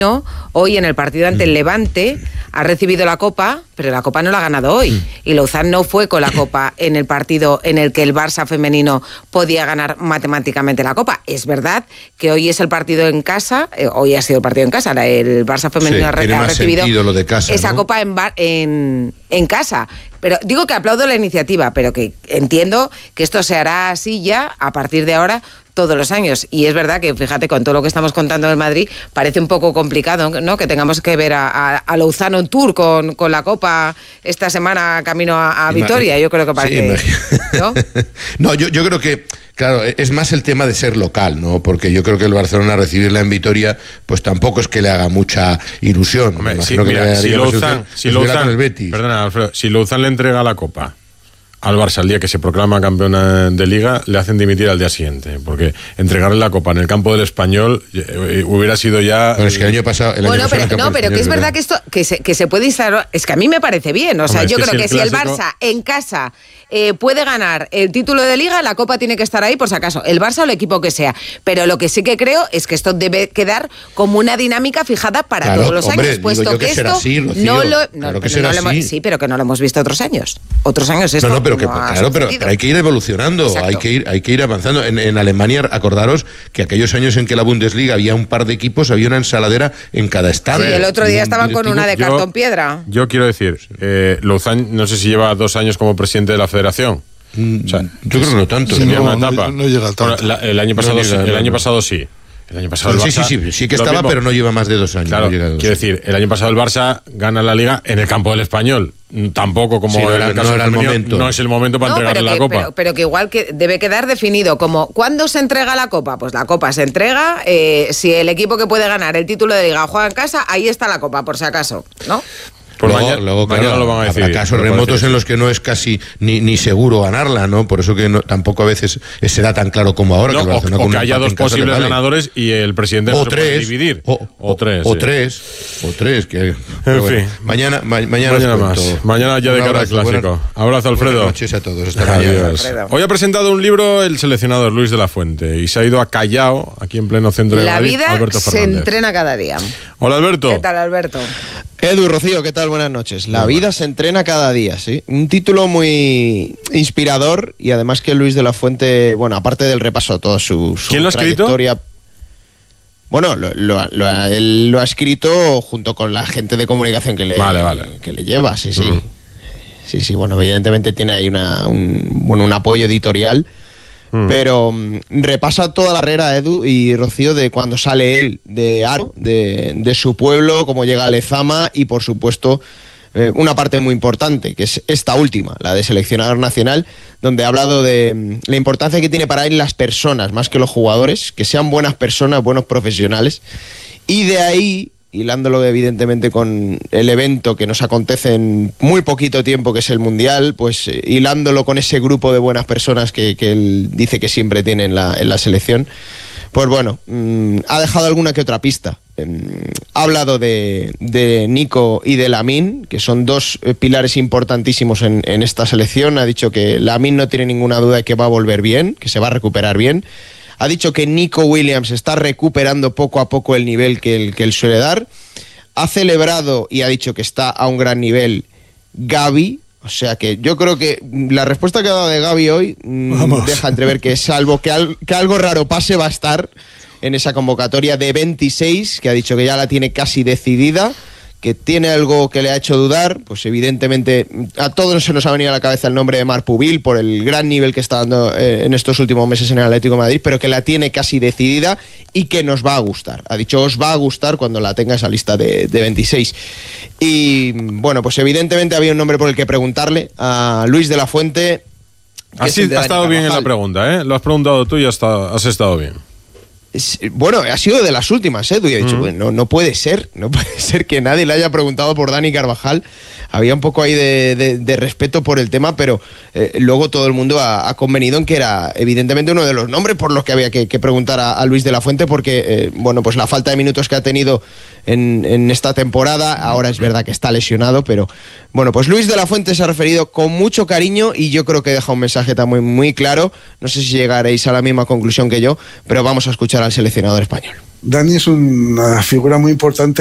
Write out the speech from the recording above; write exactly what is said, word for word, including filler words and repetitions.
hoy en el partido ante el Levante ha recibido la Copa, pero la Copa no la ha ganado hoy. Y Louzán no fue con la Copa en el partido en el que el Barça femenino podía ganar matemáticamente la Copa. Es verdad que hoy es el partido en casa, eh, hoy ha sido el partido en casa, el Barça femenino sí, ha, ha recibido lo de casa, esa ¿no? Copa en, bar, en, en casa. Pero digo que aplaudo la iniciativa, pero que entiendo que esto se hará así ya a partir de ahora todos los años. Y es verdad que, fíjate, con todo lo que estamos contando del Madrid, parece un poco complicado, ¿no? Que tengamos que ver a, a, a Louzán on tour con, con la Copa esta semana camino a, a Vitoria. Yo creo que parece... Sí, ¿no? no, yo, yo creo que, claro, es más el tema de ser local, ¿no? Porque yo creo que el Barcelona recibirla en Vitoria, pues tampoco es que le haga mucha ilusión. Hombre, sí, mira, si Louzán, si Louzán, perdona, Alfredo, si Louzán le entrega la Copa al Barça el día que se proclama campeona de Liga, le hacen dimitir al día siguiente, porque entregarle la Copa en el campo del Español eh, hubiera sido ya... Pero es que el año pasado... El bueno, año pero, pasado no, pero que es verdad que esto que se, que se puede instalar... Es que a mí me parece bien, o sea, Hombre, yo creo que, que si el, clásico... el Barça en casa eh, puede ganar el título de Liga, la Copa tiene que estar ahí por si acaso, el Barça o el equipo que sea. Pero lo que sí que creo es que esto debe quedar como una dinámica fijada para claro, todos los hombre, años, puesto digo yo que, que esto así, Rocío, no lo... Claro no, que será no lo hemos, así. sí, pero que no lo hemos visto otros años. Otros años esto No, no, pero que, no claro, pero, pero hay que ir evolucionando, Exacto. hay que ir, hay que ir avanzando. En, en Alemania, acordaros que aquellos años en que la Bundesliga había un par de equos, había una ensaladera en cada estadio. Sí, el otro día estaban con una de yo, cartón piedra. Yo quiero decir, eh, Louzán no sé si lleva dos años como presidente de la Federación. O sea, yo creo que no tanto. Sí, no, una etapa. no, no llega tanto. Bueno, la, el año pasado, no llega, sí, el no, año no. pasado sí. El año pasado sí, el Barça, sí, sí, sí que estaba, mismo. pero no lleva más de dos años. Claro, no llega a dos quiero años. decir, el año pasado el Barça gana la Liga en el campo del Español. Tampoco como sí, no en era, el caso no era el femenino, momento. No es el momento para no, entregarle pero que, la Copa. Pero, pero que igual que debe quedar definido como ¿cuándo se entrega la Copa? Pues la Copa se entrega, eh, si el equipo que puede ganar el título de Liga juega en casa, ahí está la Copa, por si acaso, ¿no? Pues luego, mañana, luego claro, mañana lo van a decir. Habrá casos remotos en los que no es casi ni, ni seguro ganarla, ¿no? Por eso que no, tampoco a veces se da tan claro como ahora. No, que o, o que haya dos posibles vale. ganadores y el presidente o no tres, se puede dividir. O, o, o tres. O sí. tres. O tres. Que, en bueno, fin. Mañana, ma, mañana, mañana más. Mañana ya de cara al clásico. Buenas, abrazo, Alfredo. Buenas noches a todos. Hasta mañana. Alfredo. Hoy ha presentado un libro el seleccionador Luis de la Fuente y se ha ido a Callao, aquí en pleno centro de la Madrid. vida Alberto se Fernández. entrena cada día. Hola, Alberto. ¿Qué tal, Alberto? Edu y Rocío, ¿qué tal? Buenas noches. La vida se entrena cada día, ¿sí? Un título muy inspirador y además que Luis de la Fuente, bueno, aparte del repaso a toda su, su ¿Quién lo ha escrito? Bueno, lo, lo, lo, él lo ha escrito junto con la gente de comunicación que le, vale, vale. que le lleva, sí, sí. Uh-huh. Sí, sí, bueno, evidentemente tiene ahí una, un, bueno, un apoyo editorial. Mm. Pero um, repasa toda la carrera, Edu y Rocío, de cuando sale él de Aro, de, de su pueblo, cómo llega a Lezama y, por supuesto, eh, una parte muy importante, que es esta última, la de seleccionador nacional, donde ha hablado de um, la importancia que tiene para él las personas, más que los jugadores, que sean buenas personas, buenos profesionales. Y de ahí, hilándolo evidentemente con el evento que nos acontece en muy poquito tiempo, que es el Mundial, pues eh, hilándolo con ese grupo de buenas personas que, que él dice que siempre tiene en la, en la selección, pues bueno, mmm, ha dejado alguna que otra pista. Eh, ha hablado de, de Nico y de Lamine, que son dos eh, pilares importantísimos en, en esta selección. Ha dicho que Lamine no tiene ninguna duda de que va a volver bien, que se va a recuperar bien. Ha dicho que Nico Williams está recuperando poco a poco el nivel que él, que él suele dar. Ha celebrado y ha dicho que está a un gran nivel Gavi. O sea que yo creo que la respuesta que ha dado de Gavi hoy mmm, deja entrever que salvo que, al, que algo raro pase va a estar en esa convocatoria de veintiséis, que ha dicho que ya la tiene casi decidida, que tiene algo que le ha hecho dudar. Pues evidentemente a todos se nos ha venido a la cabeza el nombre de Marc Pubil por el gran nivel que está dando eh, en estos últimos meses en el Atlético de Madrid, pero que la tiene casi decidida y que nos va a gustar. Ha dicho, os va a gustar cuando la tenga esa lista de, de veintiséis. Y bueno, pues evidentemente había un nombre por el que preguntarle a Luis de la Fuente. Así ha estado bien en la pregunta, ¿eh? Lo has preguntado tú y has estado, has estado bien. Bueno, ha sido de las últimas, ¿eh? Y he dicho, mm. bueno, no, no puede ser, no puede ser que nadie le haya preguntado por Dani Carvajal. Había un poco ahí de, de, de respeto por el tema, pero eh, luego todo el mundo ha, ha convenido en que era evidentemente uno de los nombres por los que había que, que preguntar a, a Luis de la Fuente, porque, eh, bueno, pues la falta de minutos que ha tenido en, en esta temporada, ahora es verdad que está lesionado, pero bueno, pues Luis de la Fuente se ha referido con mucho cariño y yo creo que deja un mensaje también muy claro. No sé si llegaréis a la misma conclusión que yo, pero vamos a escuchar al seleccionador español. Dani es una figura muy importante